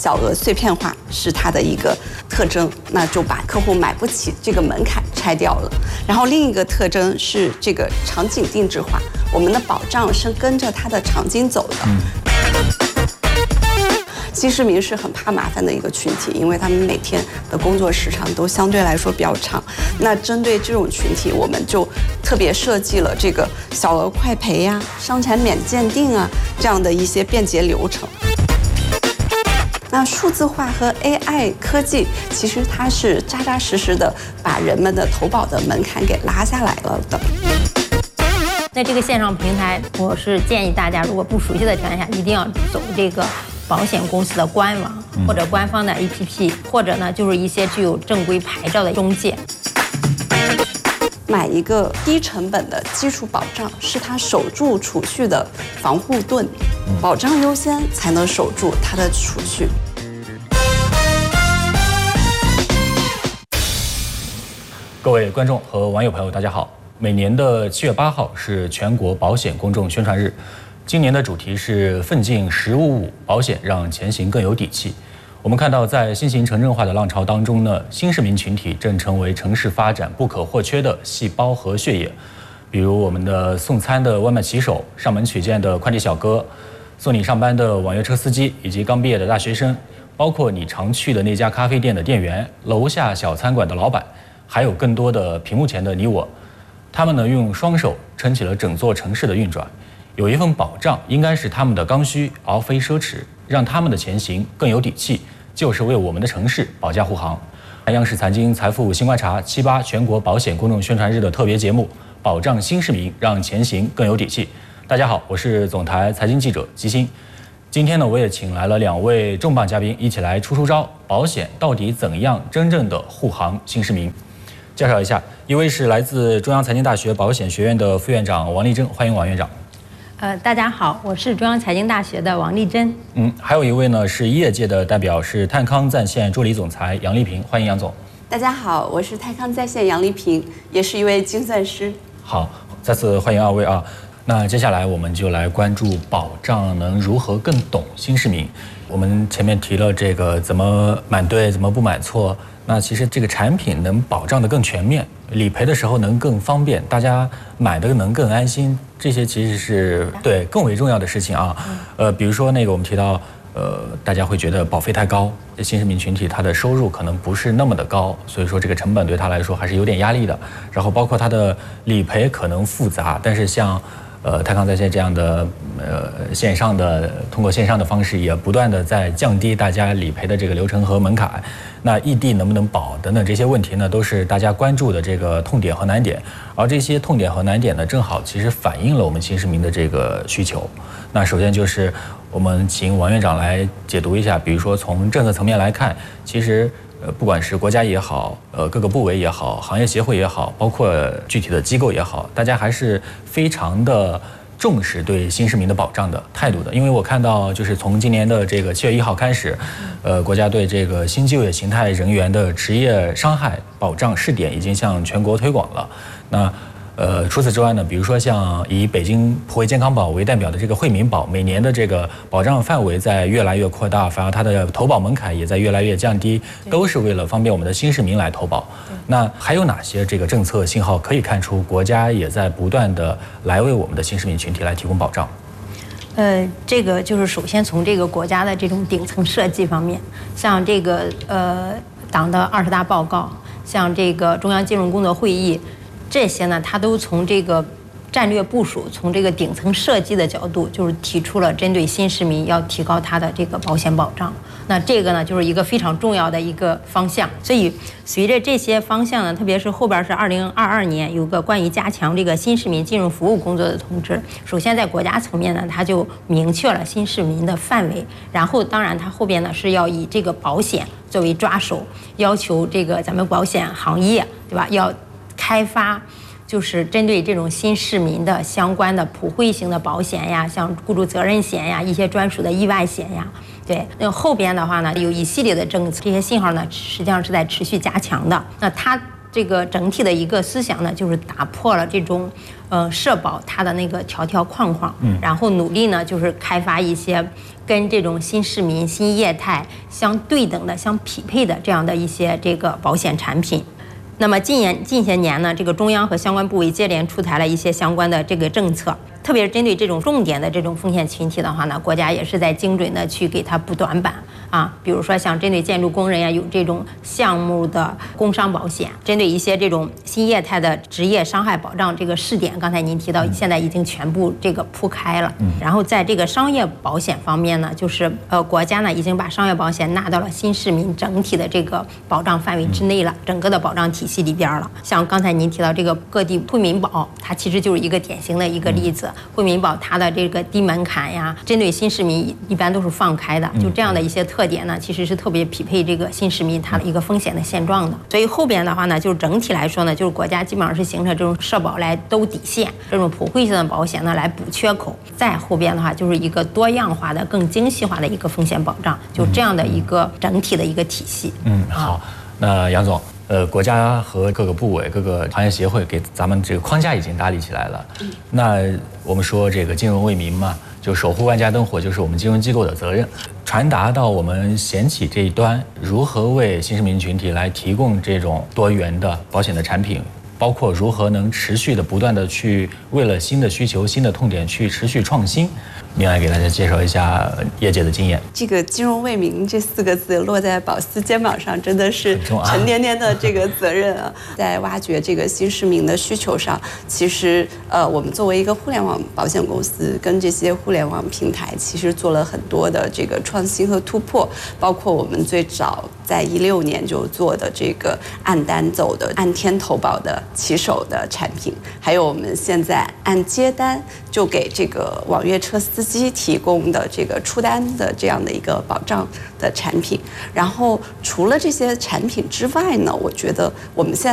小额碎片化是它的一个特征，那就把客户买不起这个门槛拆掉了。然后另一个特征是这个场景定制化，我们的保障是跟着它的场景走的。新市民是很怕麻烦的一个群体，因为他们每天的工作时长都相对来说比较长。那针对这种群体，我们就特别设计了这个小额快赔呀、伤残免鉴定啊这样的一些便捷流程。那数字化和 AI 科技，其实它是扎扎实实的把人们的投保的门槛给拉下来了的。 在这个线上平台，我是建议大家，如果不熟悉的情况下，一定要走这个保险公司的官网或者官方的 APP， 或者呢就是一些具有正规牌照的中介。买一个低成本的基础保障，是他守住储蓄的防护盾，保障优先才能守住他的储蓄。 各位观众和网友朋友，大家好。每年的7月8号是全国保险公众宣传日，今年的主题是奋进“1555”，保险让前行更有底气。我们看到，在新型城镇化的浪潮当中呢，新市民群体正成为城市发展不可或缺的细胞和血液。比如我们的送餐的外卖骑手、上门取件的快递小哥、送你上班的网约车司机，以及刚毕业的大学生，包括你常去的那家咖啡店的店员、楼下小餐馆的老板，还有更多的屏幕前的你我。他们呢，用双手撑起了整座城市的运转。有一份保障，应该是他们的刚需，而非奢侈，让他们的前行更有底气，就是为我们的城市保驾护航。央视财经财富新观察7、8全国保险公众宣传日的特别节目，保障新市民，让前行更有底气。大家好，我是总台财经记者吉星。今天呢，我也请来了2位重磅嘉宾，一起来出招，保险到底怎样真正的护航新市民。介绍一下，一位是来自中央财经大学保险学院的副院长王丽珍，欢迎王院长。 大家好，我是中央财经大学的王丽珍。 还有一位呢是业界的代表，是泰康在线助理总裁杨丽萍，欢迎杨总。 大家好，我是泰康在线杨丽萍，也是一位精算师。 好，再次欢迎2位啊。那接下来我们就来关注保障能如何更懂新市民。我们前面提了这个怎么买对，怎么不买错。那其实这个产品能保障的更全面，理赔的时候能更方便，大家买的能更安心，这些其实是对更为重要的事情啊。比如说那个我们提到，大家会觉得保费太高，新市民群体他的收入可能不是那么的高，所以说这个成本对他来说还是有点压力的。然后包括他的理赔可能复杂，但是像泰康在线这样的线上的通过线上的方式，也不断的在降低大家理赔的这个流程和门槛。那异地能不能保等等这些问题呢，都是大家关注的这个痛点和难点。而这些痛点和难点呢，正好其实反映了我们新市民的这个需求。那首先就是我们请王院长来解读一下，比如说从政策层面来看，其实不管是国家也好，各个部委也好，行业协会也好，包括具体的机构也好，大家还是非常的重视对新市民的保障的态度的。因为我看到就是从今年的这个7月1号开始，国家对这个新就业形态人员的职业伤害保障试点已经向全国推广了。那除此之外呢，比如说像以北京普惠健康宝为代表的这个惠民保，每年的这个保障范围在越来越扩大，反而它的投保门槛也在越来越降低，都是为了方便我们的新市民来投保。那还有哪些这个政策信号可以看出国家也在不断的来为我们的新市民群体来提供保障？ 这个就是首先从这个国家的这种顶层设计方面，像这个党的20大报告，像这个中央金融工作会议。这些呢，它都从这个战略部署，从这个顶层设计的角度，就是提出了针对新市民要提高他的这个保险保障。那这个呢，就是一个非常重要的一个方向。所以，随着这些方向呢，特别是后边是2022年有个关于加强这个新市民金融服务工作的通知。首先在国家层面呢，它就明确了新市民的范围，然后当然它后边呢是要以这个保险作为抓手，要求这个咱们保险行业，对吧？要开发就是针对这种新市民的相关的普惠型的保险呀，像雇主责任险呀，一些专属的意外险呀，对。那后边的话呢，有一系列的政策，这些信号呢实际上是在持续加强的。那它这个整体的一个思想呢，就是打破了这种社保它的那个条条框框，然后努力呢就是开发一些跟这种新市民、新业态相对等的、相匹配的这样的一些这个保险产品。那么近些年呢，这个中央和相关部委接连出台了一些相关的这个政策，特别是针对这种重点的这种风险群体的话呢，国家也是在精准的去给它补短板啊。比如说像针对建筑工人呀，有这种项目的工伤保险；针对一些这种新业态的职业伤害保障这个试点，刚才您提到，现在已经全部这个铺开了。然后在这个商业保险方面呢，就是国家呢已经把商业保险纳到了新市民整体的这个保障范围之内了，整个的保障体系里边了。像刚才您提到这个各地惠民保，它其实就是一个典型的一个例子。惠民保它的这个低门槛呀，针对新市民一般都是放开的，就这样的一些特点呢，其实是特别匹配这个新市民他的一个风险的现状的。所以后边的话呢，就是整体来说呢，就是国家基本上是形成这种社保来兜底线，这种普惠性的保险呢来补缺口。再后边的话就是一个多样化的、更精细化的一个风险保障，就这样的一个整体的一个体系。 好，那杨总。国家和各个部委、各个行业协会给咱们这个框架已经搭立起来了。那我们说这个金融为民嘛，就守护万家灯火，就是我们金融机构的责任。传达到我们险企这一端，如何为新市民群体来提供这种多元的保险的产品，包括如何能持续的、不断的去为了新的需求、新的痛点去持续创新。您来给大家介绍一下业界的经验。 这个金融为民这4个字落在保司肩膀上，真的是沉甸甸的这个责任啊！在挖掘这个新市民的需求上，其实我们作为一个互联网保险公司，跟这些互联网平台其实做了很多的这个创新和突破，包括我们最早在16年就做的这个按单走的、按天投保的骑手的产品，还有我们现在按接单就给这个网约车司机提供的这个出单的这样的一个保障的产品。然后除了这些产品之外呢，我觉得我们现在